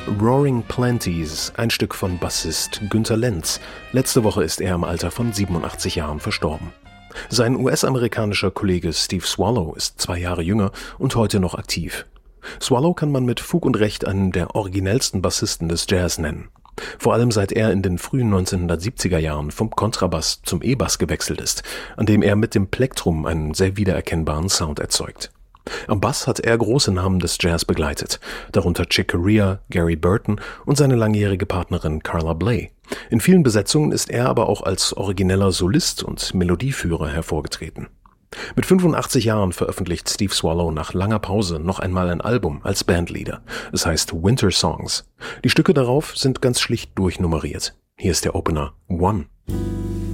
Roaring Plenties, ein Stück von Bassist Günter Lenz. Letzte Woche ist er im Alter von 87 Jahren verstorben. Sein US-amerikanischer Kollege Steve Swallow ist 2 Jahre jünger und heute noch aktiv. Swallow kann man mit Fug und Recht einen der originellsten Bassisten des Jazz nennen. Vor allem seit er in den frühen 1970er Jahren vom Kontrabass zum E-Bass gewechselt ist, an dem er mit dem Plektrum einen sehr wiedererkennbaren Sound erzeugt. Am Bass hat er große Namen des Jazz begleitet, darunter Chick Corea, Gary Burton und seine langjährige Partnerin Carla Bley. In vielen Besetzungen ist er aber auch als origineller Solist und Melodieführer hervorgetreten. Mit 85 Jahren veröffentlicht Steve Swallow nach langer Pause noch einmal ein Album als Bandleader. Es heißt Winter Songs. Die Stücke darauf sind ganz schlicht durchnummeriert. Hier ist der Opener One.